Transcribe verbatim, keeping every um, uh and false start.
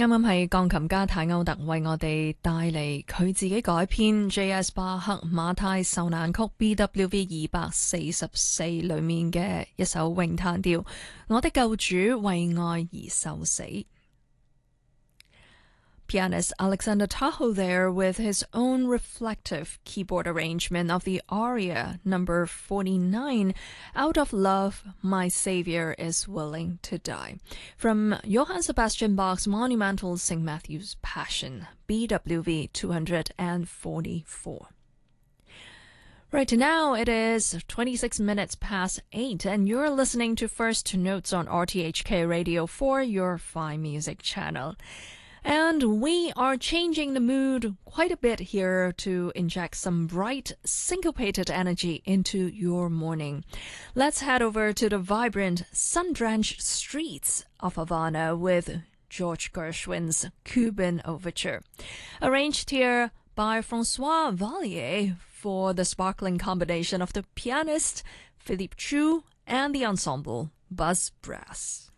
啱啱係鋼琴家泰歐特為我哋帶嚟佢自己改編 J S 巴克馬太受難曲 B W V 二百四十四裏面嘅一首詠嘆調，我的救主為愛而受死。Pianist Alexander Tahoe there with his own reflective keyboard arrangement of the aria number forty-nine, Out of Love, My Savior is Willing to Die, from Johann Sebastian Bach's monumental Saint Matthew's Passion, B W V two hundred forty-four. Right now it is twenty-six minutes past eight, and you're listening to First Notes on R T H K Radio four, your fine music channel. And we are changing the mood quite a bit here to inject some bright, syncopated energy into your morning. Let's head over to the vibrant, sun-drenched streets of Havana with George Gershwin's Cuban Overture, arranged here by Francois Vallier for the sparkling combination of the pianist Philippe Chu and the ensemble Buzz Brass.